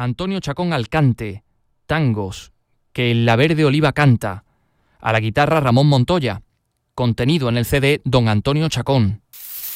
Antonio Chacón al cante, tangos, que La Verde Oliva canta, a la guitarra Ramón Montoya, contenido en el CD Don Antonio Chacón.